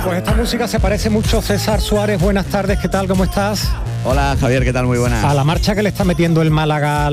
Pues esta música se parece mucho. César Suárez, buenas tardes, ¿qué tal? ¿Cómo estás? Hola Javier, ¿qué tal? Muy buenas. A la marcha que le está metiendo el Málaga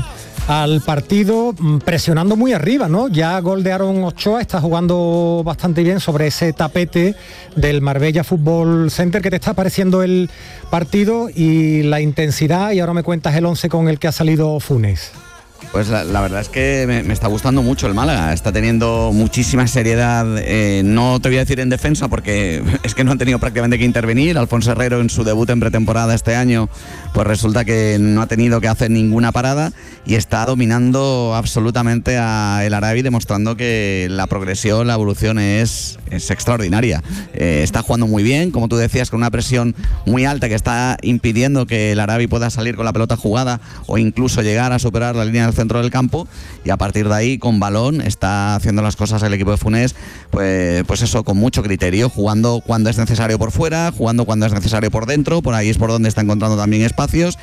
al partido, presionando muy arriba, ¿no? Ya gol de Aaron Ochoa, está jugando bastante bien sobre ese tapete del Marbella Fútbol Center. ¿Qué te está pareciendo el partido y la intensidad? Y ahora me cuentas el 11 con el que ha salido Funes. Pues la verdad es que me está gustando mucho el Málaga, está teniendo muchísima seriedad, no te voy a decir en defensa porque es que no han tenido prácticamente que intervenir. Alfonso Herrero en su debut en pretemporada este año, pues resulta que no ha tenido que hacer ninguna parada y está dominando absolutamente a El Arabi, demostrando que la progresión, la evolución es extraordinaria. Está jugando muy bien, como tú decías, con una presión muy alta que está impidiendo que El Arabi pueda salir con la pelota jugada o incluso llegar a superar la línea del centro del campo, y a partir de ahí con balón está haciendo las cosas el equipo de Funes, pues eso, con mucho criterio, jugando cuando es necesario por fuera, jugando cuando es necesario por dentro. Por ahí es por donde está encontrando también espacios,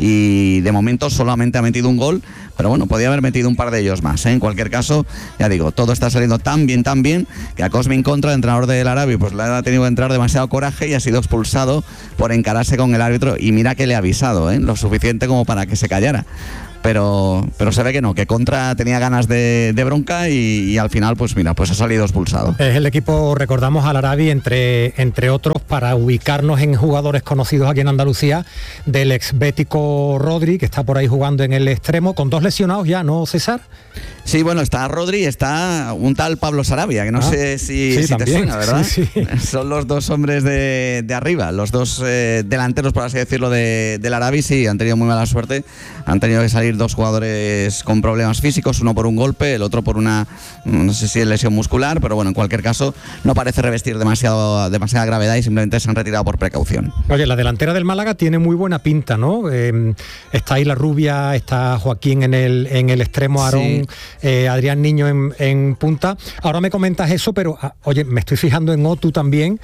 y de momento solamente ha metido un gol, pero bueno, podía haber metido un par de ellos más, ¿eh? En cualquier caso, ya digo, todo está saliendo tan bien, que a Cosmin Contra, el entrenador del Arabi, pues le ha tenido que entrar demasiado coraje y ha sido expulsado por encararse con el árbitro, y mira que le ha avisado, lo suficiente como para que se callara. Pero se ve que no, que Contra tenía ganas de bronca y al final, pues mira, pues ha salido expulsado. Es el equipo, recordamos, al Arabi, entre otros, para ubicarnos en jugadores conocidos aquí en Andalucía, del exbético Rodri, que está por ahí jugando en el extremo, con 2 lesionados ya, ¿no, César? Sí, bueno, está Rodri y está un tal Pablo Sarabia, que no sé si te suena, ¿verdad? Sí. Son los dos hombres de arriba, los dos delanteros, por así decirlo, del Arabi. Sí, han tenido muy mala suerte, han tenido que salir 2 jugadores con problemas físicos, uno por un golpe, el otro por una, no sé si es lesión muscular, pero bueno, en cualquier caso no parece revestir demasiada gravedad y simplemente se han retirado por precaución. Oye, la delantera del Málaga tiene muy buena pinta, ¿no? Está ahí la Rubia, está Joaquín en el extremo, Aarón, sí. Adrián Niño en punta. Ahora me comentas eso, pero oye, me estoy fijando en Otu también,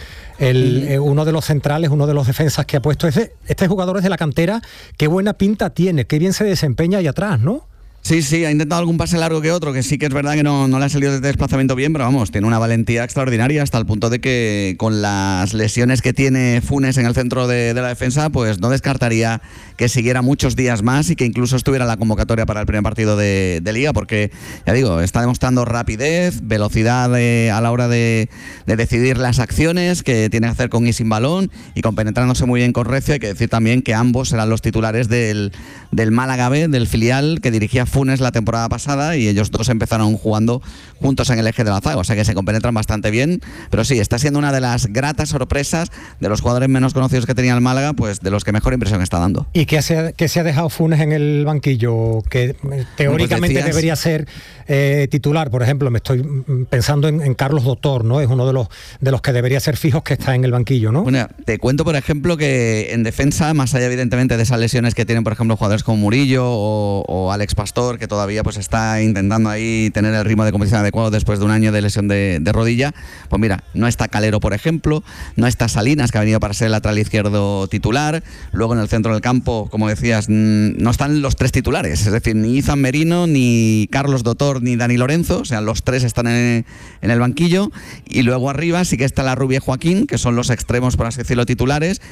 uno de los centrales, uno de los defensas que ha puesto. Este jugador es de la cantera, qué buena pinta tiene, qué bien se desempeña ahí atrás, ¿no? Sí, ha intentado algún pase largo que otro, que sí que es verdad que no le ha salido de desplazamiento bien, pero vamos, tiene una valentía extraordinaria hasta el punto de que con las lesiones que tiene Funes en el centro de la defensa, pues no descartaría que siguiera muchos días más y que incluso estuviera en la convocatoria para el primer partido de Liga, porque, ya digo, está demostrando rapidez, velocidad a la hora de decidir las acciones que tiene que hacer con y sin balón, y compenetrándose muy bien con Recio. Hay que decir también que ambos eran los titulares del Málaga B, del filial que dirigía Funes la temporada pasada, y ellos dos empezaron jugando juntos en el eje de la zaga, o sea que se compenetran bastante bien. Pero sí, está siendo una de las gratas sorpresas de los jugadores menos conocidos que tenía el Málaga, pues de los que mejor impresión está dando. ¿Y qué se ha dejado Funes en el banquillo? Que teóricamente pues debería ser titular. Por ejemplo, me estoy pensando en Carlos Dotor, ¿no? Es uno de los que debería ser fijos, que está en el banquillo, ¿no? Bueno, te cuento, por ejemplo, que en defensa, más allá evidentemente de esas lesiones que tienen, por ejemplo, jugadores como Murillo o Alex Pastor, que todavía pues está intentando ahí tener el ritmo de competición adecuado después de un año de lesión de rodilla, pues mira, no está Calero, por ejemplo, no está Salinas, que ha venido para ser el lateral izquierdo titular. Luego en el centro del campo, como decías, no están los 3 titulares, es decir, ni Izan Merino, ni Carlos Dotor, ni Dani Lorenzo, o sea, los 3 están en el banquillo. Y luego arriba sí que está la Rubia y Joaquín, que son los extremos, por así decirlo, titulares.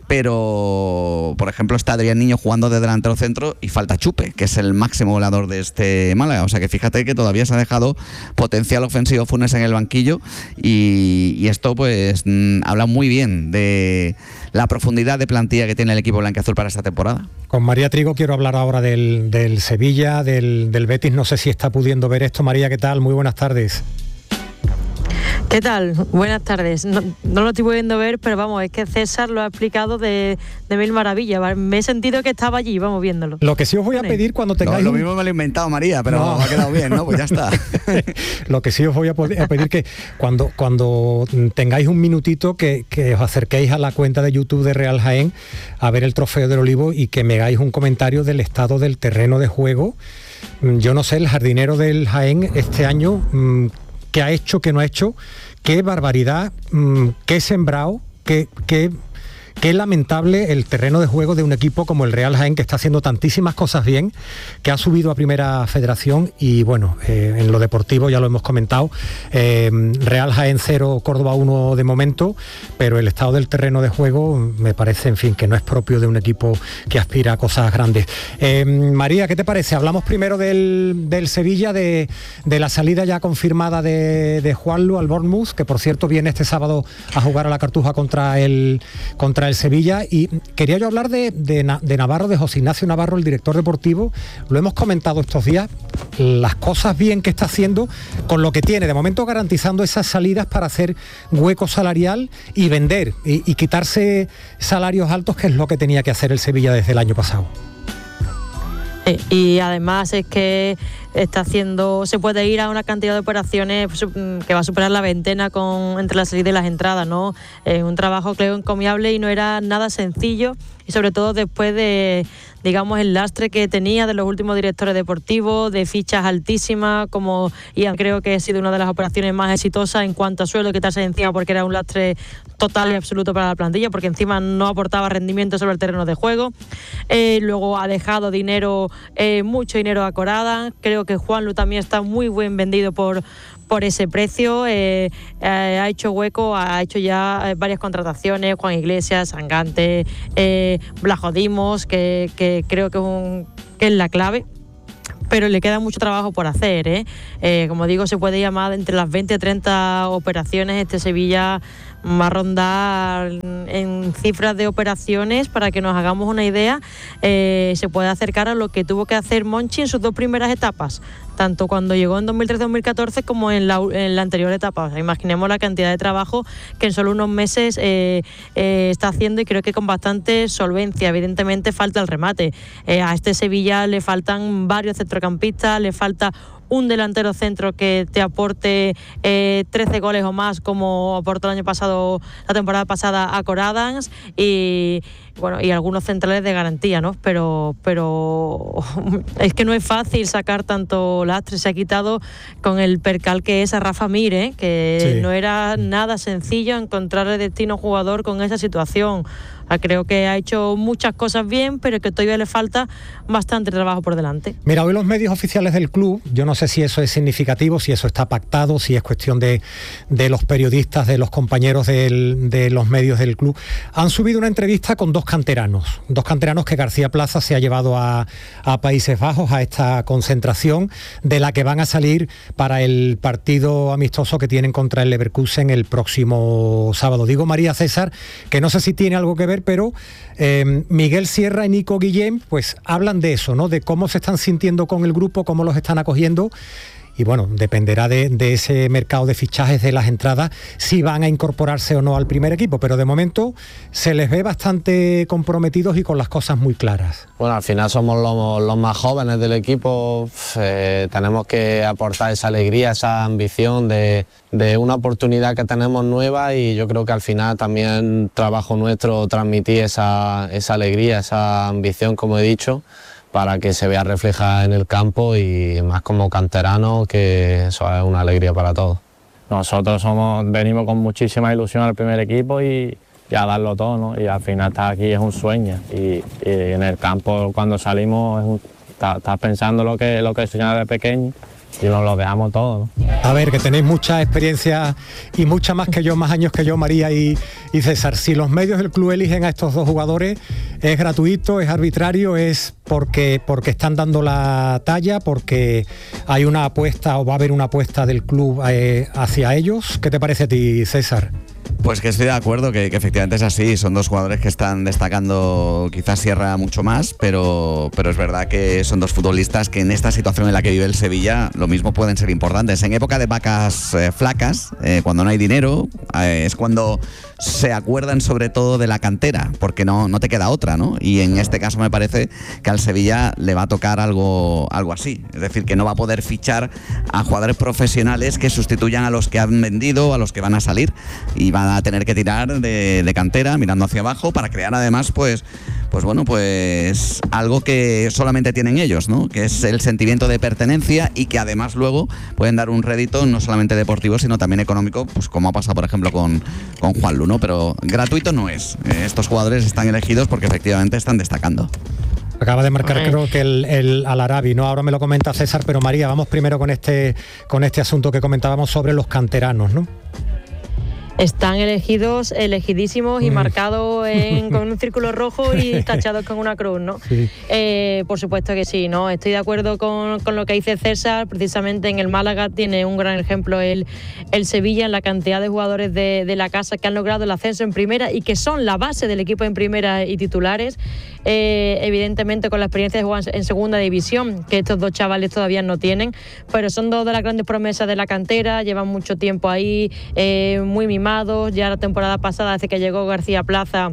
Pero, por ejemplo, está Adrián Niño jugando de delantero centro y falta Chupe, que es el máximo goleador de este Málaga. O sea que fíjate que todavía se ha dejado potencial ofensivo Funes en el banquillo, y esto pues habla muy bien de la profundidad de plantilla que tiene el equipo blanquiazul para esta temporada. Con María Trigo quiero hablar ahora del Sevilla, del Betis. No sé si está pudiendo ver esto. María, ¿qué tal? Muy buenas tardes. ¿Qué tal? Buenas tardes. No lo estoy pudiendo ver, pero vamos, es que César lo ha explicado de mil maravillas. Me he sentido que estaba allí, vamos, viéndolo. Lo que sí os voy a pedir cuando tengáis... Lo mismo me lo he inventado, María, pero no. Me ha quedado bien, ¿no? Pues ya está. Lo que sí os voy a pedir que cuando tengáis un minutito que os acerquéis a la cuenta de YouTube de Real Jaén a ver el Trofeo del Olivo y que me hagáis un comentario del estado del terreno de juego. Yo no sé, el jardinero del Jaén este año... ¿Qué ha hecho, qué no ha hecho? ¿Qué barbaridad? ¿Qué sembrado? ¿Qué qué lamentable el terreno de juego de un equipo como el Real Jaén, que está haciendo tantísimas cosas bien, que ha subido a Primera Federación y bueno, en lo deportivo ya lo hemos comentado, Real Jaén 0, Córdoba 1 de momento, pero el estado del terreno de juego me parece, en fin, que no es propio de un equipo que aspira a cosas grandes. María, ¿qué te parece? Hablamos primero del Sevilla, de la salida ya confirmada de Juanlu al Bournemouth, que por cierto viene este sábado a jugar a la Cartuja contra el Sevilla, y quería yo hablar de Navarro, de José Ignacio Navarro, el director deportivo. Lo hemos comentado estos días, las cosas bien que está haciendo con lo que tiene, de momento garantizando esas salidas para hacer hueco salarial y vender y quitarse salarios altos, que es lo que tenía que hacer el Sevilla desde el año pasado. Y además es que se puede ir a una cantidad de operaciones que va a superar la veintena entre la salida y las entradas, ¿no? Un trabajo, creo, encomiable, y no era nada sencillo, y sobre todo después de, digamos, el lastre que tenía de los últimos directores deportivos, de fichas altísimas, y creo que ha sido una de las operaciones más exitosas en cuanto a sueldo, quitarse de encima, porque era un lastre total y absoluto para la plantilla, porque encima no aportaba rendimiento sobre el terreno de juego. Luego ha dejado mucho dinero a Corada. Creo que Juanlu también está muy buen vendido por ese precio. Ha hecho hueco, ha hecho ya varias contrataciones: Juan Iglesias, Sangante, Blajodimos, que creo que es la clave. Pero le queda mucho trabajo por hacer, como digo, se puede llamar entre las 20 y 30 operaciones. Este Sevilla va a rondar en cifras de operaciones, para que nos hagamos una idea. Se puede acercar a lo que tuvo que hacer Monchi en sus dos primeras etapas, tanto cuando llegó en 2013-2014 como en la anterior etapa. O sea, imaginemos la cantidad de trabajo que en solo unos meses está haciendo, y creo que con bastante solvencia. Evidentemente falta el remate. A este Sevilla le faltan varios centrocampistas, le falta un delantero centro que te aporte 13 goles o más, como aportó el año pasado, la temporada pasada, a Coradans, y algunos centrales de garantía, ¿no? Pero es que no es fácil sacar tanto lastre. Se ha quitado con el percal que es a Rafa Mir, que sí, no era nada sencillo encontrarle destino a un jugador con esa situación. Creo que ha hecho muchas cosas bien, pero que todavía le falta bastante trabajo por delante. Mira, hoy los medios oficiales del club, yo no sé si eso es significativo, si eso está pactado, si es cuestión de los periodistas, de los compañeros de los medios del club, han subido una entrevista con dos canteranos que García Plaza se ha llevado a Países Bajos, a esta concentración de la que van a salir para el partido amistoso que tienen contra el Leverkusen el próximo sábado. Digo, María César, que no sé si tiene algo que ver, pero Miguel Sierra y Nico Guillén pues hablan de eso, ¿no? De cómo se están sintiendo con el grupo, cómo los están acogiendo. Y bueno, dependerá de ese mercado de fichajes, de las entradas, si van a incorporarse o no al primer equipo, pero de momento se les ve bastante comprometidos y con las cosas muy claras. Bueno, al final somos los más jóvenes del equipo, tenemos que aportar esa alegría, esa ambición de una oportunidad que tenemos nueva, y yo creo que al final también trabajo nuestro transmitir esa alegría, esa ambición, como he dicho, para que se vea reflejada en el campo, y más como canterano, que eso es una alegría para todos. Nosotros venimos con muchísima ilusión al primer equipo y a darlo todo, ¿no? Y al final estar aquí es un sueño, y en el campo cuando salimos estás pensando lo que soñaba de pequeño, y nos lo dejamos todo, ¿no? A ver, que tenéis mucha experiencia y mucha más que yo, más años que yo, María y César. Si los medios del club eligen a estos dos jugadores, ¿es gratuito, es arbitrario, es porque están dando la talla, porque hay una apuesta o va a haber una apuesta del club hacia ellos? ¿Qué te parece a ti, César? Pues que estoy de acuerdo, que efectivamente es así. Son dos jugadores que están destacando, quizás Sierra mucho más, pero es verdad que son dos futbolistas que en esta situación en la que vive el Sevilla lo mismo pueden ser importantes. En época de vacas flacas, cuando no hay dinero, es cuando se acuerdan sobre todo de la cantera, porque no te queda otra, ¿no? Y en este caso me parece que al Sevilla le va a tocar algo así. Es decir, que no va a poder fichar a jugadores profesionales que sustituyan a los que han vendido, a los que van a salir, y va a tener que tirar de cantera, mirando hacia abajo, para crear además pues algo que solamente tienen ellos, ¿no? Que es el sentimiento de pertenencia y que además luego pueden dar un rédito no solamente deportivo, sino también económico, pues como ha pasado por ejemplo con Juanlu, ¿no? Pero gratuito no es. Estos jugadores están elegidos porque efectivamente están destacando. Acaba de marcar creo que el Al-Arabi, ¿no? Ahora me lo comenta César, pero María, vamos primero con este asunto que comentábamos sobre los canteranos, ¿no? Están elegidísimos y marcados con un círculo rojo y tachados con una cruz, ¿no? Sí. Por supuesto que sí, ¿no? Estoy de acuerdo con lo que dice César. Precisamente en el Málaga tiene un gran ejemplo el Sevilla, en la cantidad de jugadores de la casa que han logrado el ascenso en primera y que son la base del equipo en primera y titulares. Evidentemente con la experiencia de jugar en segunda división, que estos dos chavales todavía no tienen, pero son dos de las grandes promesas de la cantera, llevan mucho tiempo ahí, muy mimados. Ya la temporada pasada, desde que llegó García Plaza,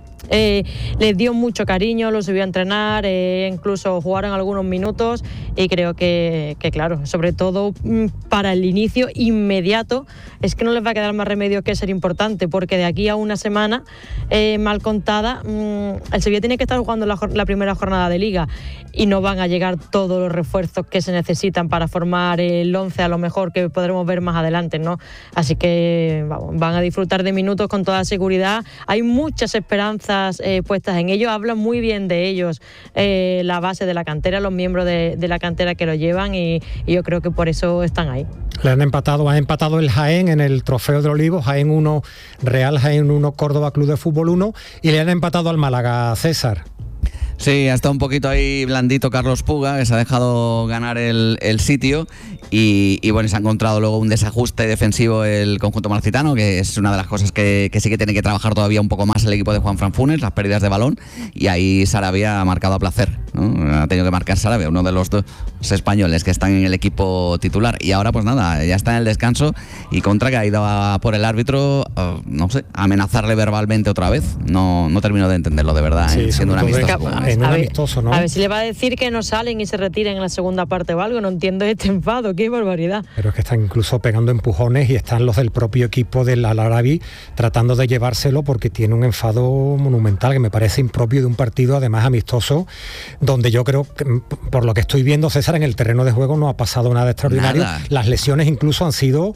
les dio mucho cariño, los subió a entrenar, incluso jugaron algunos minutos y creo que claro, sobre todo para el inicio inmediato, es que no les va a quedar más remedio que ser importante, porque de aquí a una semana mal contada, el Sevilla tiene que estar jugando la primera jornada de Liga y no van a llegar todos los refuerzos que se necesitan para formar el 11 a lo mejor que podremos ver más adelante, ¿no? Así que vamos, van a disfrutar de minutos con toda seguridad. Hay muchas esperanzas puestas en ellos, hablan muy bien de ellos la base de la cantera, los miembros de la cantera que lo llevan y yo creo que por eso están ahí. Han empatado el Jaén en el Trofeo del Olivo, Jaén 1, Real Jaén 1, Córdoba Club de Fútbol 1, y le han empatado al Málaga, César. Sí, ha estado un poquito ahí blandito Carlos Puga, que se ha dejado ganar el sitio y bueno, se ha encontrado luego un desajuste defensivo el conjunto malacitano, que es una de las cosas que sí que tiene que trabajar todavía un poco más el equipo de Juanfran Funes, las pérdidas de balón, y ahí Sarabia ha marcado a placer, ¿no? Ha tenido que marcar Sarabia, uno de los dos españoles que están en el equipo titular, y ahora pues nada, ya está en el descanso y Contra, que ha ido por el árbitro, no sé, a amenazarle verbalmente otra vez. No termino de entenderlo de verdad, sí, siendo un amistoso. A ver si le va a decir que no salen y se retiren en la segunda parte o algo. No entiendo este enfado, qué barbaridad. Pero es que están incluso pegando empujones y están los del propio equipo del Al-Arabi tratando de llevárselo porque tiene un enfado monumental que me parece impropio de un partido además amistoso, donde yo creo que, por lo que estoy viendo, César, en el terreno de juego no ha pasado nada extraordinario. Nada. Las lesiones incluso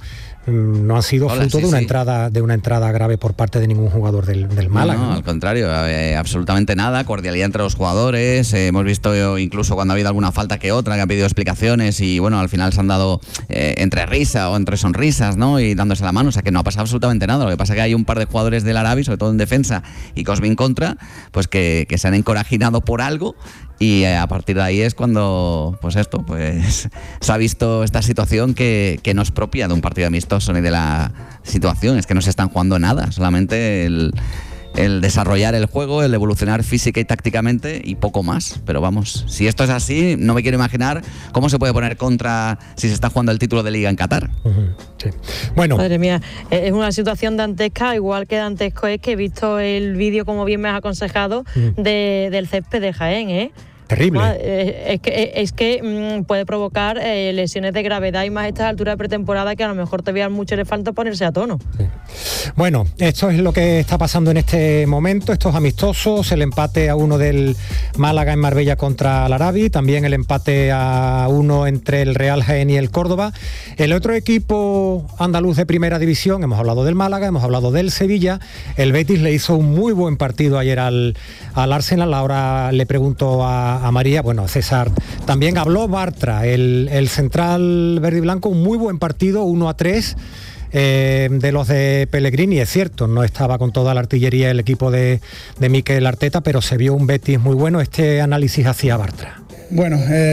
no han sido fruto de una entrada grave por parte de ningún jugador del Málaga. No, al contrario, absolutamente nada, cordialidad entre los jugadores, hemos visto incluso cuando ha habido alguna falta que otra, que han pedido explicaciones y bueno, al final se han dado entre risa o entre sonrisas, ¿no? Y dándose la mano, o sea que no ha pasado absolutamente nada. Lo que pasa es que hay un par de jugadores del Arabi, sobre todo en defensa y Cosmin Contra, pues que se han encorajinado por algo. Y a partir de ahí es cuando se ha visto esta situación que no es propia de un partido amistoso ni de la situación, es que no se están jugando nada, solamente el desarrollar el juego, el evolucionar física y tácticamente y poco más. Pero vamos, si esto es así, no me quiero imaginar cómo se puede poner Contra si se está jugando el título de Liga en Qatar. Sí. Bueno. Madre mía, es una situación dantesca, igual que dantesco es que he visto el vídeo, como bien me has aconsejado, del césped de Jaén, ¿eh? Terrible. Es que puede provocar lesiones de gravedad y más a estas alturas de pretemporada que a lo mejor todavía mucho le falta ponerse a tono. Sí. Bueno, esto es lo que está pasando en este momento, estos amistosos, el empate a 1 del Málaga en Marbella contra el Arabi, también el empate a 1 entre el Real Jaén y el Córdoba. El otro equipo andaluz de primera división, hemos hablado del Málaga, hemos hablado del Sevilla, el Betis le hizo un muy buen partido ayer al Arsenal. Ahora le pregunto a María, bueno, a César, también habló Bartra, el central verde y blanco, un muy buen partido, 1-3 de los de Pellegrini, es cierto, no estaba con toda la artillería el equipo de Mikel Arteta, pero se vio un Betis muy bueno. Este análisis hacía Bartra. Bueno,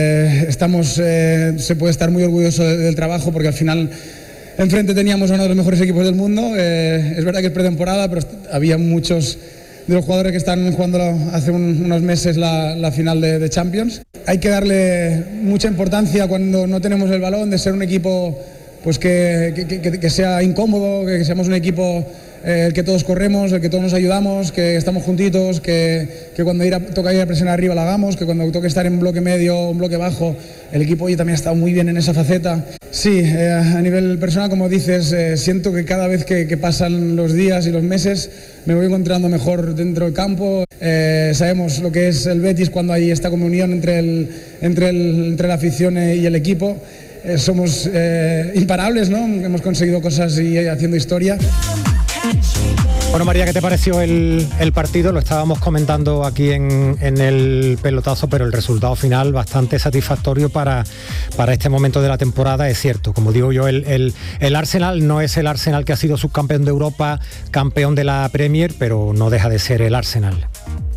se puede estar muy orgulloso del trabajo porque al final enfrente teníamos a uno de los mejores equipos del mundo. Es verdad que es pretemporada, pero había muchos de los jugadores que están jugando hace unos meses la final de Champions. Hay que darle mucha importancia cuando no tenemos el balón, de ser un equipo pues que sea incómodo, que seamos un equipo el que todos corremos, el que todos nos ayudamos, que estamos juntitos, que cuando toca ir a presionar arriba la hagamos, que cuando toca estar en bloque medio o en bloque bajo, el equipo hoy también ha estado muy bien en esa faceta. Sí, a nivel personal, como dices, siento que cada vez que pasan los días y los meses me voy encontrando mejor dentro del campo. Sabemos lo que es el Betis cuando hay esta comunión entre la afición y el equipo. Somos imparables, ¿no? Hemos conseguido cosas y haciendo historia. Bueno, María, ¿qué te pareció el partido? Lo estábamos comentando aquí en el pelotazo, pero el resultado final bastante satisfactorio para este momento de la temporada. Es cierto, como digo yo, el Arsenal no es el Arsenal que ha sido subcampeón de Europa, campeón de la Premier, pero no deja de ser el Arsenal.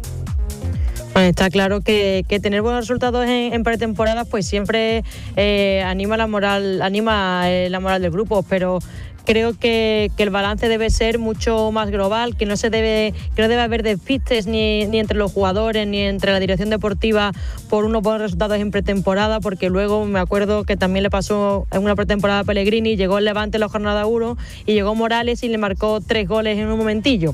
Está claro que tener buenos resultados en pretemporada pues siempre anima la moral del grupo, pero creo que el balance debe ser mucho más global, que no debe haber despistes ni entre los jugadores ni entre la dirección deportiva por unos buenos resultados en pretemporada, porque luego me acuerdo que también le pasó en una pretemporada a Pellegrini, llegó el Levante en la jornada 1 y llegó Morales y le marcó 3 goles en un momentillo.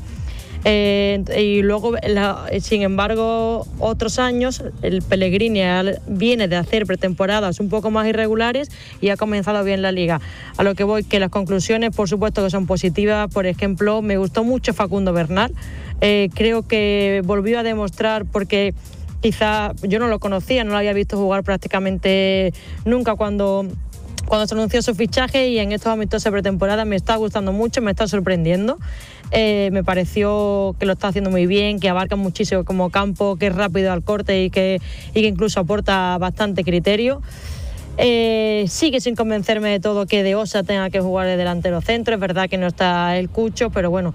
Y luego, sin embargo, otros años el Pellegrini viene de hacer pretemporadas un poco más irregulares y ha comenzado bien la Liga. A lo que voy, que las conclusiones por supuesto que son positivas. Por ejemplo, me gustó mucho Facundo Bernal. Creo que volvió a demostrar, porque quizá yo no lo conocía, no lo había visto jugar prácticamente nunca cuando se anunció su fichaje, y en estos amistosos de pretemporada me está gustando mucho, me está sorprendiendo. Me pareció que lo está haciendo muy bien, que abarca muchísimo como campo, que es rápido al corte y que incluso aporta bastante criterio. Sigue sin convencerme de todo que De Osa tenga que jugar de delantero centro. Es verdad que no está el Cucho, pero bueno,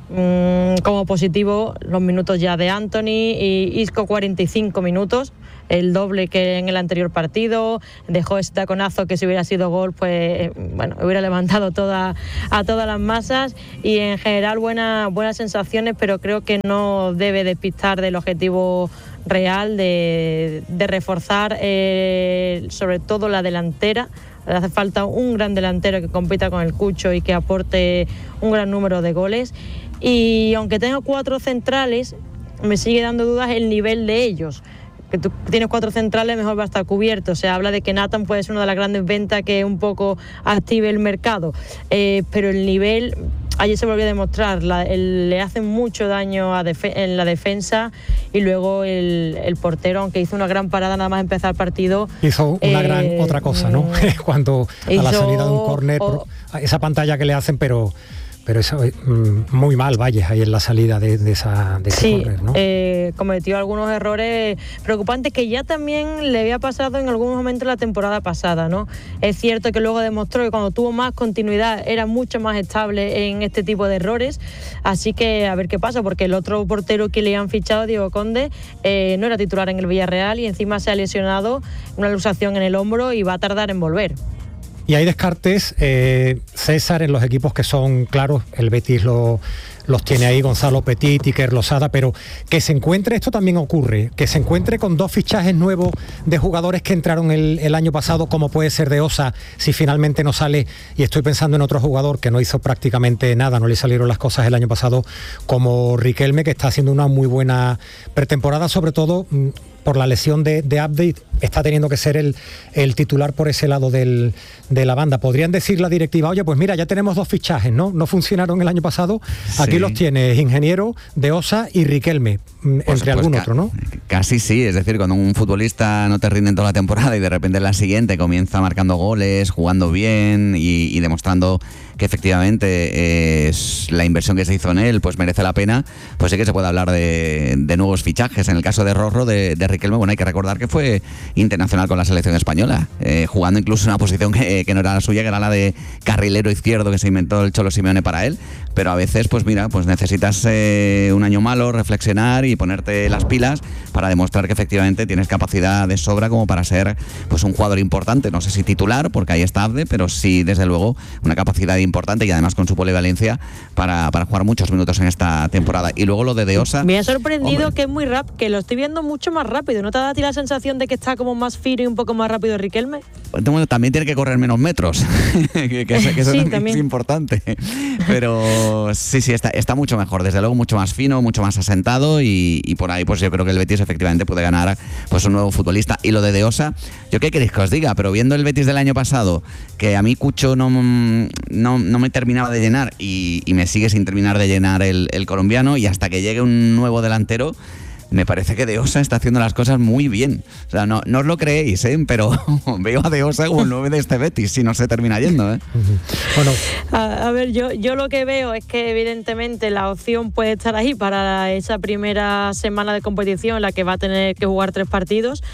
como positivo los minutos ya de Anthony y Isco, 45 minutos, el doble que en el anterior partido. Dejó ese taconazo que si hubiera sido gol pues bueno, hubiera levantado a todas las masas, y en general buenas sensaciones, pero creo que no debe despistar del objetivo real de reforzar sobre todo la delantera. Le hace falta un gran delantero que compita con el Cucho y que aporte un gran número de goles. Y aunque tenga 4 centrales, me sigue dando dudas el nivel de ellos. Que tú tienes 4 centrales, mejor va a estar cubierto. Se habla de que Nathan puede ser una de las grandes ventas que un poco active el mercado. Pero el nivel, ayer se volvió a demostrar, le hace mucho daño en la defensa, y luego el portero, aunque hizo una gran parada nada más empezar el partido, hizo una gran otra cosa, ¿no? Cuando a la salida de un córner, esa pantalla que le hacen, pero eso muy mal Valles ahí en la salida de ese córner, ¿no? Cometió algunos errores preocupantes que ya también le había pasado en algún momento la temporada pasada, ¿no? Es cierto que luego demostró que cuando tuvo más continuidad era mucho más estable en este tipo de errores, así que a ver qué pasa, porque el otro portero que le han fichado, Diego Conde, no era titular en el Villarreal y encima se ha lesionado, una luxación en el hombro, y va a tardar en volver. Y hay descartes, César, en los equipos que son claros, el Betis los tiene ahí, Gonzalo Petit, Iker Losada, pero que se encuentre, esto también ocurre, que se encuentre con 2 fichajes nuevos de jugadores que entraron el año pasado, como puede ser De Osa, si finalmente no sale, y estoy pensando en otro jugador que no hizo prácticamente nada, no le salieron las cosas el año pasado, como Riquelme, que está haciendo una muy buena pretemporada, sobre todo por la lesión de Abde, está teniendo que ser el titular por ese lado de la banda. Podrían decir la directiva, oye, pues mira, ya tenemos 2 fichajes, ¿no? No funcionaron el año pasado, aquí los tienes, Ingeniero, De Osa y Riquelme, entre algún otro, ¿no? Casi sí, es decir, cuando un futbolista no te rinde en toda la temporada y de repente en la siguiente comienza marcando goles, jugando bien y demostrando que efectivamente la inversión que se hizo en él pues merece la pena, pues sí que se puede hablar de nuevos fichajes. En el caso de Rorro, de Riquelme, bueno, hay que recordar que fue internacional con la selección española, jugando incluso en una posición que no era la suya, que era la de carrilero izquierdo que se inventó el Cholo Simeone para él, pero a veces pues mira, pues necesitas un año malo, reflexionar y ponerte las pilas para demostrar que efectivamente tienes capacidad de sobra como para ser pues un jugador importante, no sé si titular, porque ahí está Abde, pero sí desde luego una capacidad importante, y además con su polivalencia para jugar muchos minutos en esta temporada. Y luego lo de Osa, me ha sorprendido, hombre, que es muy que lo estoy viendo mucho más rápido. ¿No te da a ti la sensación de que está está como más fino y un poco más rápido Riquelme? Bueno, también tiene que correr menos metros, que eso Sí, también es importante. Pero sí, está mucho mejor, desde luego mucho más fino, mucho más asentado y por ahí pues yo creo que el Betis efectivamente puede ganar pues un nuevo futbolista. Y lo de Osa, ¿yo qué queréis que os diga? Pero viendo el Betis del año pasado, que a mí Cucho no me terminaba de llenar y me sigue sin terminar de llenar el colombiano, y hasta que llegue un nuevo delantero, me parece que De Osa está haciendo las cosas muy bien. O sea, no os lo creéis, pero veo a De Osa como el 9 de este Betis, si no se termina yendo. Bueno, a ver, yo lo que veo es que evidentemente la opción puede estar ahí para esa primera semana de competición en la que va a tener que jugar 3 partidos,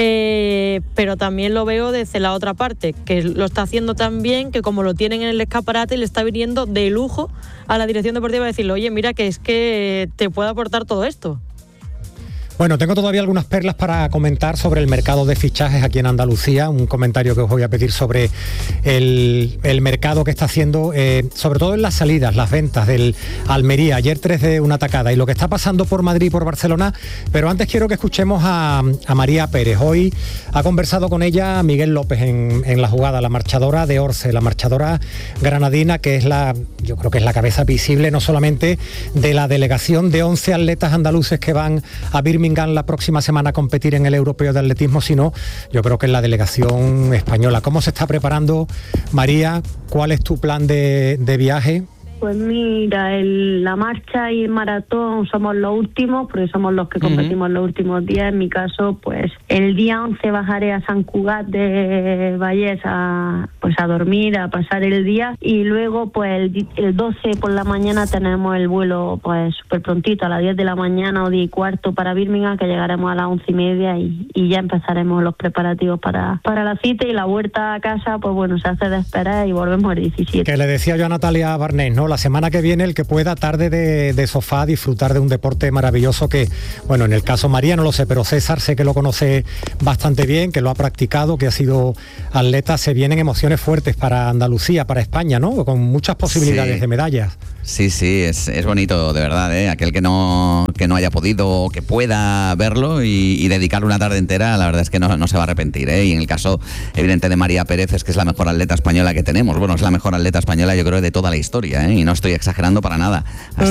pero también lo veo desde la otra parte, que lo está haciendo tan bien que como lo tienen en el escaparate, le está viniendo de lujo a la dirección deportiva a decirle, oye, mira que es que te puedo aportar todo esto. Bueno, tengo todavía algunas perlas para comentar sobre el mercado de fichajes aquí en Andalucía, un comentario que os voy a pedir sobre el mercado que está haciendo, sobre todo en las salidas, las ventas del Almería, ayer 3 de una tacada, y lo que está pasando por Madrid y por Barcelona, pero antes quiero que escuchemos a María Pérez. Hoy ha conversado con ella Miguel López en la jugada, la marchadora de Orce, la marchadora granadina, que es yo creo que es la cabeza visible no solamente de la delegación de 11 atletas andaluces que van a Birmingham la próxima semana a competir en el Europeo de Atletismo, sino yo creo que es la delegación española. ¿Cómo se está preparando, María? ¿Cuál es tu plan de viaje? Pues mira, la marcha y el maratón somos los últimos, porque somos los que competimos los últimos días. En mi caso, pues el día 11 bajaré a Sant Cugat de Vallès a dormir, a pasar el día, y luego pues el 12 por la mañana tenemos el vuelo pues súper prontito, a las 10 de la mañana o 10 y cuarto para Birmingham, que llegaremos a las 11:30 y ya empezaremos los preparativos para la cita, y la vuelta a casa pues bueno, se hace de esperar y volvemos el 17. Que le decía yo a Natalia Barnés, ¿no? La semana que viene el que pueda tarde de sofá disfrutar de un deporte maravilloso que, bueno, en el caso María no lo sé, pero César sé que lo conoce bastante bien, que lo ha practicado, que ha sido atleta. Se vienen emociones fuertes para Andalucía, para España, ¿no? Con muchas posibilidades de medallas. Sí, es bonito, de verdad, aquel que no haya podido o que pueda verlo y dedicarle una tarde entera, la verdad es que no se va a arrepentir, Y en el caso evidente de María Pérez, es que es la mejor atleta española que tenemos. Bueno, es la mejor atleta española, yo creo, de toda la historia, y no estoy exagerando para nada. Así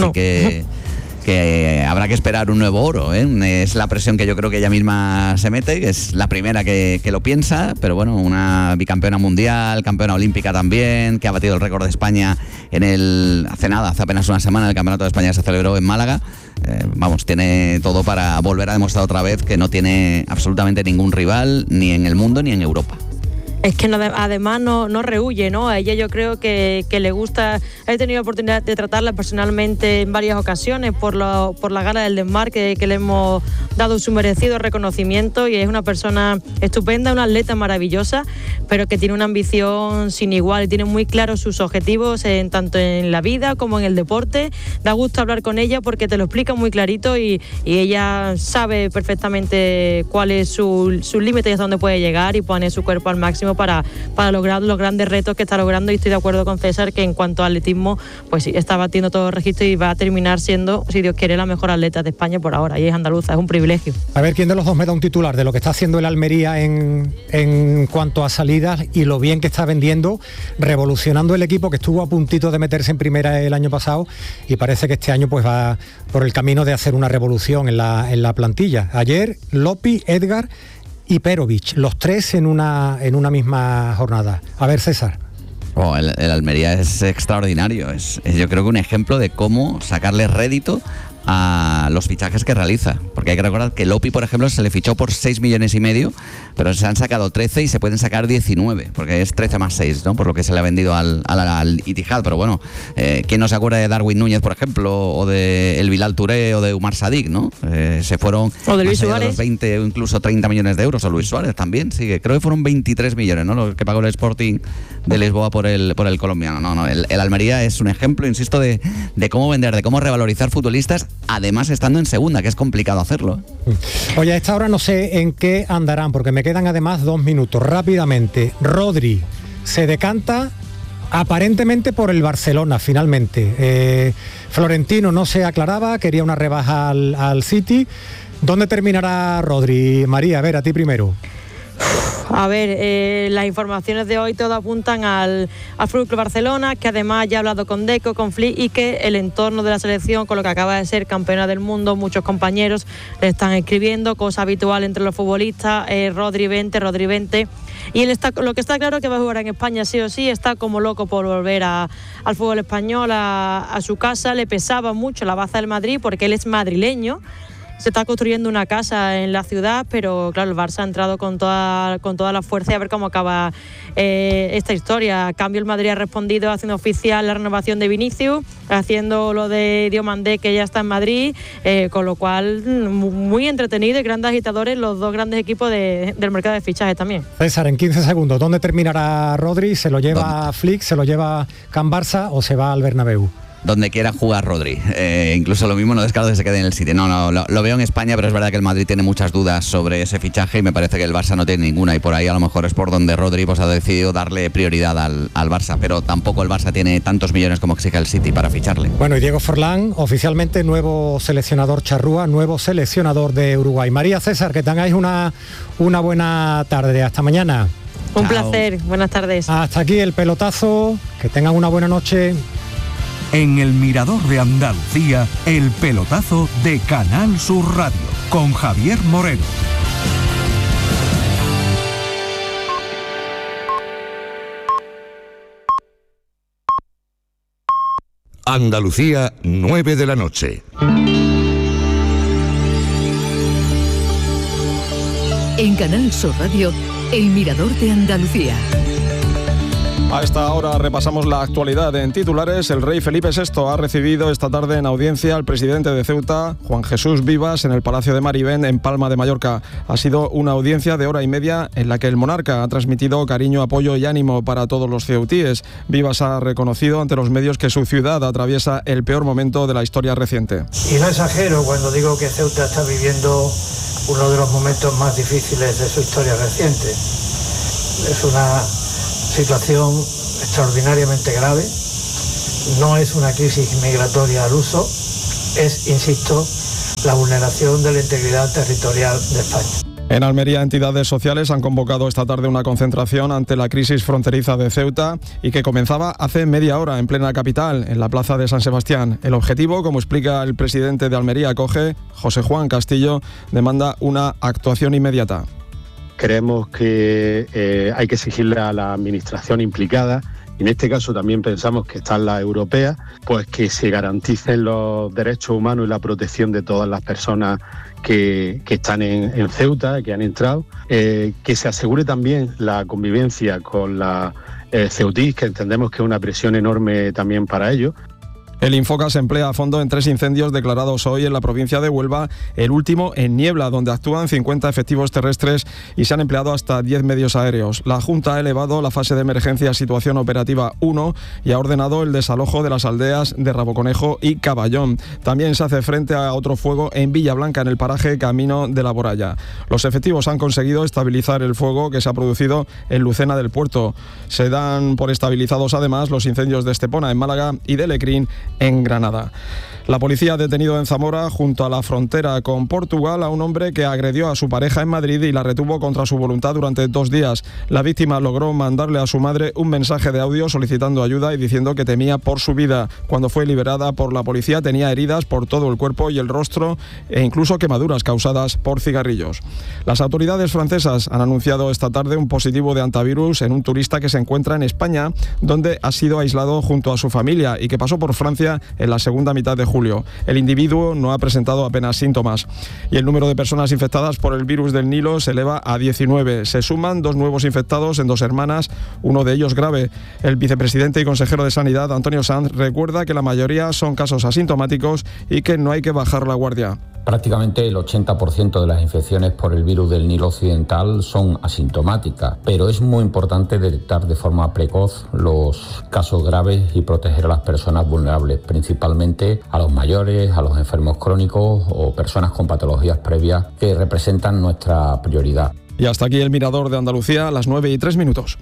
que habrá que esperar un nuevo oro, Es la presión que yo creo que ella misma se mete, que es la primera que lo piensa, pero bueno, una bicampeona mundial, campeona olímpica también, que ha batido el récord de España hace apenas una semana, el Campeonato de España se celebró en Málaga. Tiene todo para volver a demostrar otra vez que no tiene absolutamente ningún rival, ni en el mundo ni en Europa. Es que además no rehuye, ¿no? A ella yo creo que le gusta. He tenido oportunidad de tratarla personalmente en varias ocasiones por la gala del desmarque, que le hemos dado su merecido reconocimiento, y es una persona estupenda, una atleta maravillosa, pero que tiene una ambición sin igual y tiene muy claros sus objetivos tanto en la vida como en el deporte. Da gusto hablar con ella porque te lo explica muy clarito y ella sabe perfectamente cuál es su límite y hasta dónde puede llegar, y pone su cuerpo al máximo para lograr los grandes retos que está logrando. Y estoy de acuerdo con César que en cuanto a atletismo, pues sí, está batiendo todo el registro y va a terminar siendo, si Dios quiere, la mejor atleta de España por ahora, y es andaluza, es un privilegio. A ver quién de los dos me da un titular de lo que está haciendo el Almería en cuanto a salidas y lo bien que está vendiendo, revolucionando el equipo que estuvo a puntito de meterse en primera el año pasado, y parece que este año pues va por el camino de hacer una revolución en la plantilla. Ayer Lopi, Edgar y Perovic, los tres en una misma jornada. A ver, César. El Almería es extraordinario, yo creo que un ejemplo de cómo sacarle rédito a los fichajes que realiza, porque hay que recordar que Lopi, por ejemplo, se le fichó por 6,5 millones, pero se han sacado 13 y se pueden sacar 19, porque es 13 más 6, ¿no? Por lo que se le ha vendido al Itihad. Pero bueno, ¿quién no se acuerda de Darwin Núñez, por ejemplo, o de el Bilal Touré o de Umar Sadik, ¿no? Se fueron o de Luis Suárez, los 20 o incluso 30 millones de euros, o Luis Suárez también, sí, creo que fueron 23 millones, ¿no? Lo que pagó el Sporting de Lisboa por el colombiano. El Almería es un ejemplo, insisto, de cómo vender, de cómo revalorizar futbolistas, además estando en segunda, que es complicado hacerlo. Oye, a esta hora no sé en qué andarán, porque me quedan además 2 minutos. Rápidamente, Rodri se decanta aparentemente por el Barcelona, finalmente. Florentino no se aclaraba, quería una rebaja al City. ¿Dónde terminará Rodri? María, a ver, a ti primero. A ver, las informaciones de hoy todo apuntan al Fútbol Club Barcelona, que además ya ha hablado con Deco, con Flick, y que el entorno de la selección, con lo que acaba de ser campeona del mundo, muchos compañeros le están escribiendo, cosa habitual entre los futbolistas, Rodri 20, y él lo que está claro es que va a jugar en España sí o sí, está como loco por volver al fútbol español, a su casa. Le pesaba mucho la baza del Madrid porque él es madrileño. Se está construyendo una casa en la ciudad, pero claro, el Barça ha entrado con toda la fuerza, y a ver cómo acaba esta historia. A cambio, el Madrid ha respondido haciendo oficial la renovación de Vinicius, haciendo lo de Diomandé, que ya está en Madrid, con lo cual muy entretenido y grandes agitadores los dos grandes equipos del mercado de fichajes también. César, en 15 segundos, ¿dónde terminará Rodri? ¿Se lo lleva Flick, se lo lleva Can Barça o se va al Bernabéu? Donde quiera jugar Rodri. Incluso lo mismo no descarto que se quede en el City. No, lo veo en España, pero es verdad que el Madrid tiene muchas dudas sobre ese fichaje y me parece que el Barça no tiene ninguna, y por ahí a lo mejor es por donde Rodri pues ha decidido darle prioridad al Barça, pero tampoco el Barça tiene tantos millones como exige el City para ficharle. Bueno, y Diego Forlán, oficialmente nuevo seleccionador charrúa, nuevo seleccionador de Uruguay. María, César, que tengáis una buena tarde. Hasta mañana. Un placer, buenas tardes. Hasta aquí el pelotazo, que tengan una buena noche. En el Mirador de Andalucía, el pelotazo de Canal Sur Radio, con Javier Moreno. Andalucía, 9 de la noche. En Canal Sur Radio, el Mirador de Andalucía. A esta hora repasamos la actualidad en titulares. El rey Felipe VI ha recibido esta tarde en audiencia al presidente de Ceuta, Juan Jesús Vivas, en el Palacio de Marivén, en Palma de Mallorca. Ha sido una audiencia de hora y media en la que el monarca ha transmitido cariño, apoyo y ánimo para todos los ceutíes. Vivas ha reconocido ante los medios que su ciudad atraviesa el peor momento de la historia reciente. Y no exagero cuando digo que Ceuta está viviendo uno de los momentos más difíciles de su historia reciente. Es una situación extraordinariamente grave, no es una crisis migratoria al uso, es, insisto, la vulneración de la integridad territorial de España. En Almería, entidades sociales han convocado esta tarde una concentración ante la crisis fronteriza de Ceuta y que comenzaba hace media hora en plena capital, en la plaza de San Sebastián. El objetivo, como explica el presidente de Almería Acoge, José Juan Castillo, demanda una actuación inmediata. Creemos que hay que exigirle a la administración implicada, y en este caso también pensamos que están las europeas, pues que se garanticen los derechos humanos y la protección de todas las personas que están en Ceuta, que han entrado, que se asegure también la convivencia con la ceutís, que entendemos que es una presión enorme también para ellos. El Infoca se emplea a fondo en 3 incendios declarados hoy en la provincia de Huelva, el último en Niebla, donde actúan 50 efectivos terrestres y se han empleado hasta 10 medios aéreos. La Junta ha elevado la fase de emergencia a situación operativa 1 y ha ordenado el desalojo de las aldeas de Raboconejo y Caballón. También se hace frente a otro fuego en Villablanca, en el paraje Camino de la Boralla. Los efectivos han conseguido estabilizar el fuego que se ha producido en Lucena del Puerto. Se dan por estabilizados además los incendios de Estepona, en Málaga, y de Lecrín, en Granada. La policía ha detenido en Zamora, junto a la frontera con Portugal, a un hombre que agredió a su pareja en Madrid y la retuvo contra su voluntad durante 2 días. La víctima logró mandarle a su madre un mensaje de audio solicitando ayuda y diciendo que temía por su vida. Cuando fue liberada por la policía tenía heridas por todo el cuerpo y el rostro e incluso quemaduras causadas por cigarrillos. Las autoridades francesas han anunciado esta tarde un positivo de antivirus en un turista que se encuentra en España, donde ha sido aislado junto a su familia y que pasó por Francia en la segunda mitad de julio. El individuo no ha presentado apenas síntomas. Y el número de personas infectadas por el virus del Nilo se eleva a 19. Se suman 2 nuevos infectados en 2 hermanas, uno de ellos grave. El vicepresidente y consejero de Sanidad, Antonio Sanz, recuerda que la mayoría son casos asintomáticos y que no hay que bajar la guardia. Prácticamente el 80% de las infecciones por el virus del Nilo occidental son asintomáticas, pero es muy importante detectar de forma precoz los casos graves y proteger a las personas vulnerables, principalmente a los mayores, a los enfermos crónicos o personas con patologías previas que representan nuestra prioridad. Y hasta aquí el Mirador de Andalucía, a las 9:03.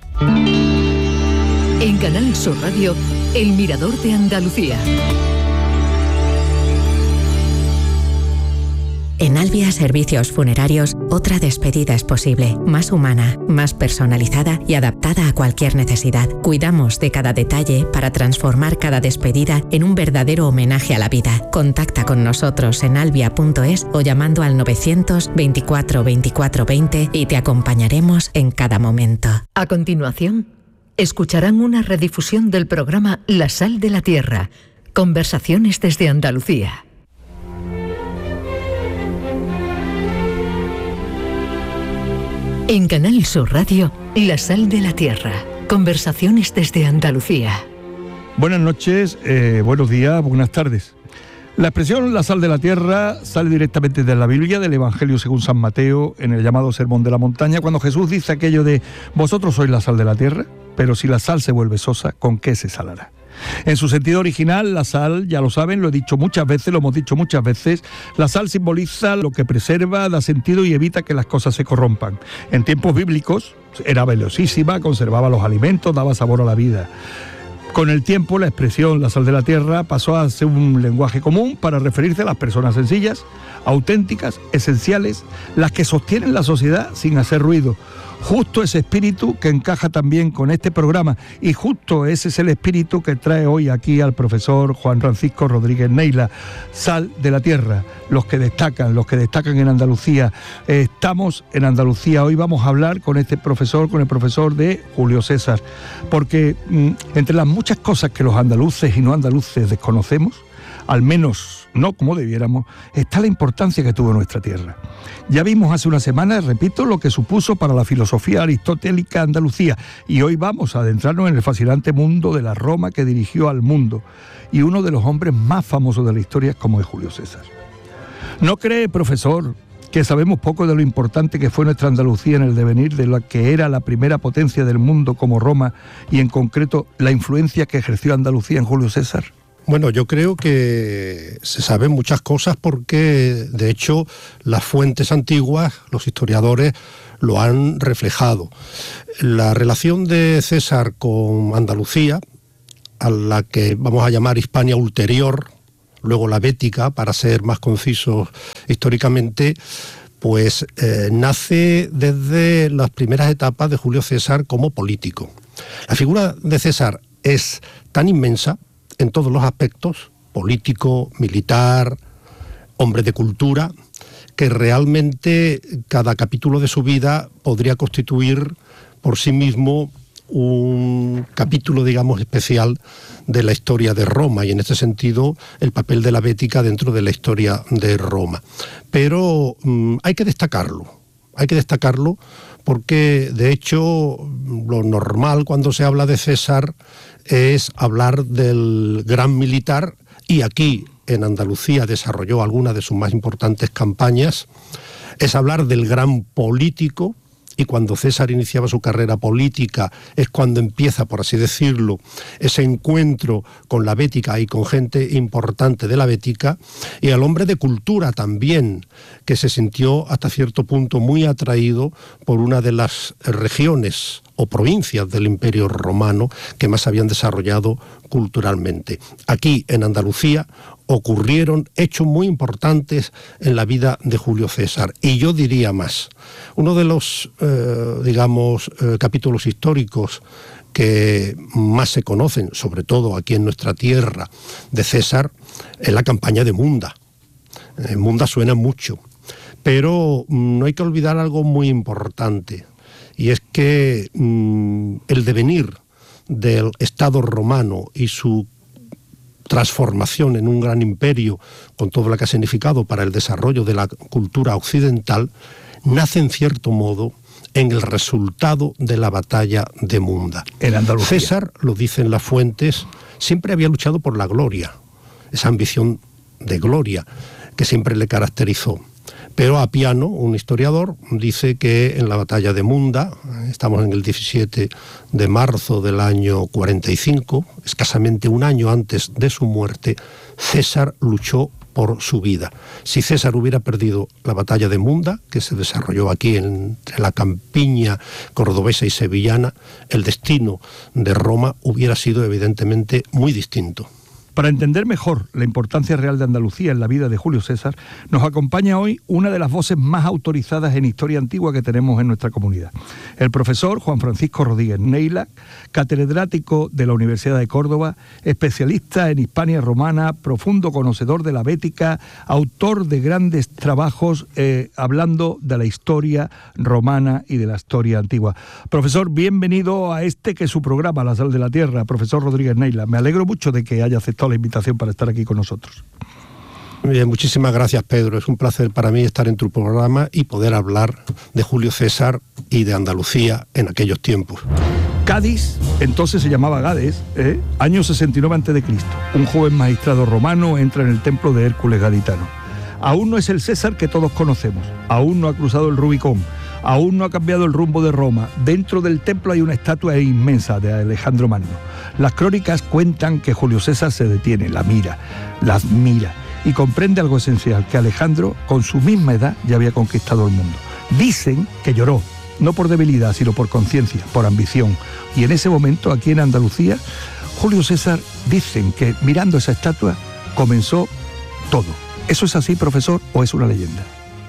En Canal Sur Radio, el Mirador de Andalucía. En Albia Servicios Funerarios, otra despedida es posible, más humana, más personalizada y adaptada a cualquier necesidad. Cuidamos de cada detalle para transformar cada despedida en un verdadero homenaje a la vida. Contacta con nosotros en albia.es o llamando al 924 24 20 y te acompañaremos en cada momento. A continuación, escucharán una redifusión del programa La Sal de la Tierra. Conversaciones desde Andalucía. En Canal Sur Radio, La Sal de la Tierra. Conversaciones desde Andalucía. Buenas noches, buenos días, buenas tardes. La expresión la sal de la tierra sale directamente de la Biblia, del Evangelio según San Mateo, en el llamado Sermón de la Montaña, cuando Jesús dice aquello de vosotros sois la sal de la tierra, pero si la sal se vuelve sosa, ¿con qué se salará? En su sentido original, la sal, ya lo saben, lo he dicho muchas veces, lo hemos dicho muchas veces, la sal simboliza lo que preserva, da sentido y evita que las cosas se corrompan. En tiempos bíblicos era valiosísima, conservaba los alimentos, daba sabor a la vida. Con el tiempo, la expresión la sal de la tierra pasó a ser un lenguaje común para referirse a las personas sencillas, auténticas, esenciales, las que sostienen la sociedad sin hacer ruido. Justo ese espíritu que encaja también con este programa, y justo ese es el espíritu que trae hoy aquí al profesor Juan Francisco Rodríguez Neila. Sal de la tierra, los que destacan en Andalucía. Estamos en Andalucía, hoy vamos a hablar con el profesor de Julio César, porque entre las muchas cosas que los andaluces y no andaluces desconocemos, al menos no como debiéramos, está la importancia que tuvo nuestra tierra. Ya vimos hace una semana, repito, lo que supuso para la filosofía aristotélica Andalucía, y hoy vamos a adentrarnos en el fascinante mundo de la Roma que dirigió al mundo, y uno de los hombres más famosos de la historia como es Julio César. ¿No cree, profesor, que sabemos poco de lo importante que fue nuestra Andalucía en el devenir de la que era la primera potencia del mundo como Roma, y en concreto la influencia que ejerció Andalucía en Julio César? Bueno, yo creo que se saben muchas cosas porque, de hecho, las fuentes antiguas, los historiadores, lo han reflejado. La relación de César con Andalucía, a la que vamos a llamar Hispania Ulterior, luego la Bética, para ser más concisos históricamente, pues nace desde las primeras etapas de Julio César como político. La figura de César es tan inmensa en todos los aspectos, político, militar, hombre de cultura, que realmente cada capítulo de su vida podría constituir por sí mismo un capítulo, digamos, especial de la historia de Roma, y en este sentido el papel de la Bética dentro de la historia de Roma. Pero hay que destacarlo porque, de hecho, lo normal cuando se habla de César es hablar del gran militar, y aquí en Andalucía desarrolló algunas de sus más importantes campañas, es hablar del gran político, y cuando César iniciaba su carrera política es cuando empieza, por así decirlo, ese encuentro con la Bética y con gente importante de la Bética, y al hombre de cultura también, que se sintió hasta cierto punto muy atraído por una de las regiones o provincias del Imperio Romano que más habían desarrollado culturalmente. Aquí, en Andalucía, ocurrieron hechos muy importantes en la vida de Julio César. Y yo diría más. Uno de los, capítulos históricos que más se conocen, sobre todo aquí en nuestra tierra, de César, es la campaña de Munda. Munda suena mucho, pero no hay que olvidar algo muy importante, y es que el devenir del Estado romano y su transformación en un gran imperio, con todo lo que ha significado para el desarrollo de la cultura occidental, nace en cierto modo en el resultado de la batalla de Munda. En Andalucía. César, lo dicen las fuentes, siempre había luchado por la gloria, esa ambición de gloria que siempre le caracterizó. Pero Apiano, un historiador, dice que en la batalla de Munda, estamos en el 17 de marzo del año 45, escasamente un año antes de su muerte, César luchó por su vida. Si César hubiera perdido la batalla de Munda, que se desarrolló aquí entre la campiña cordobesa y sevillana, el destino de Roma hubiera sido evidentemente muy distinto. Para entender mejor la importancia real de Andalucía en la vida de Julio César, nos acompaña hoy una de las voces más autorizadas en historia antigua que tenemos en nuestra comunidad. El profesor Juan Francisco Rodríguez Neila, catedrático de la Universidad de Córdoba, especialista en Hispania romana, profundo conocedor de la bética, autor de grandes trabajos hablando de la historia romana y de la historia antigua. Profesor, bienvenido a este que es su programa, La Sal de la Tierra, profesor Rodríguez Neila. Me alegro mucho de que haya aceptado la invitación para estar aquí con nosotros. Bien, muchísimas gracias, Pedro. Es un placer para mí estar en tu programa y poder hablar de Julio César y de Andalucía en aquellos tiempos. Cádiz, entonces se llamaba Gades, año 69 a.C. Un joven magistrado romano entra en el templo de Hércules gaditano. Aún no es el César que todos conocemos, aún no ha cruzado el Rubicón, aún no ha cambiado el rumbo de Roma. Dentro del templo hay una estatua inmensa de Alejandro Magno. Las crónicas cuentan que Julio César se detiene, la mira, la admira y comprende algo esencial, que Alejandro, con su misma edad, ya había conquistado el mundo. Dicen que lloró, no por debilidad, sino por conciencia, por ambición. Y en ese momento, aquí en Andalucía, Julio César, dicen que mirando esa estatua comenzó todo. ¿Eso es así, profesor, o es una leyenda?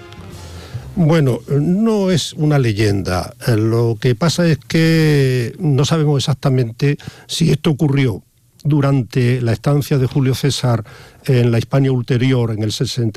Bueno, no es una leyenda. Lo que pasa es que no sabemos exactamente si esto ocurrió durante la estancia de Julio César en la Hispania Ulterior en el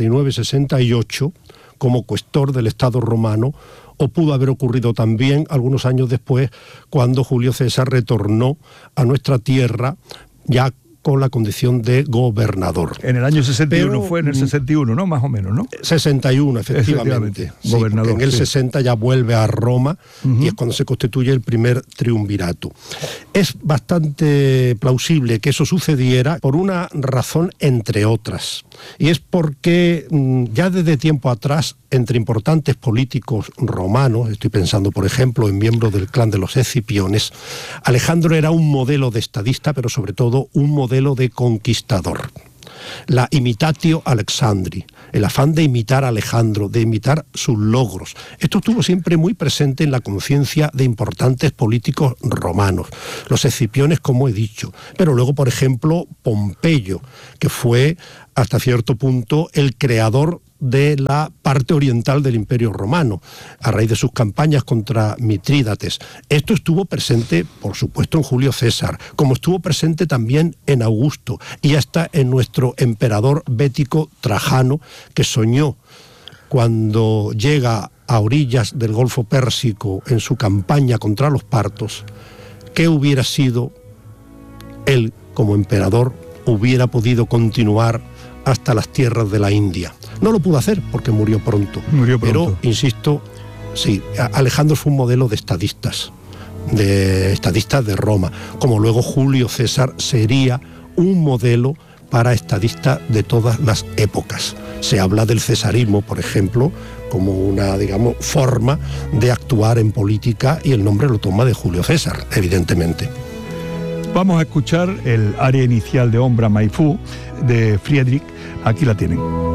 69-68 como cuestor del Estado romano, o pudo haber ocurrido también algunos años después cuando Julio César retornó a nuestra tierra ya con la condición de gobernador. En el año 61, pero, fue en el 61, ¿no? Más o menos, ¿no? 61, efectivamente. Sí, gobernador, en el 60 ya vuelve a Roma y es cuando se constituye el primer triunvirato. Es bastante plausible que eso sucediera por una razón entre otras. Y es porque ya desde tiempo atrás, entre importantes políticos romanos, estoy pensando por ejemplo en miembros del clan de los Escipiones, Alejandro era un modelo de estadista, pero sobre todo un modelo de conquistador. La imitatio Alexandri, el afán de imitar a Alejandro, de imitar sus logros. Esto estuvo siempre muy presente en la conciencia de importantes políticos romanos. Los Escipiones, como he dicho, pero luego, por ejemplo, Pompeyo, que fue hasta cierto punto el creador de la parte oriental del Imperio Romano, a raíz de sus campañas contra Mitrídates. Esto estuvo presente, por supuesto, en Julio César, como estuvo presente también en Augusto y hasta en nuestro emperador bético Trajano, que soñó cuando llega a orillas del Golfo Pérsico en su campaña contra los partos, que hubiera sido él, como emperador, hubiera podido continuar hasta las tierras de la India. No lo pudo hacer porque murió pronto. Pero, insisto, sí, Alejandro fue un modelo de estadistas de Roma, como luego Julio César sería un modelo para estadistas de todas las épocas. Se habla del cesarismo, por ejemplo, como una, digamos, forma de actuar en política, y el nombre lo toma de Julio César, evidentemente. Vamos a escuchar el aria inicial de Ombra Maifú de Friedrich. Aquí la tienen.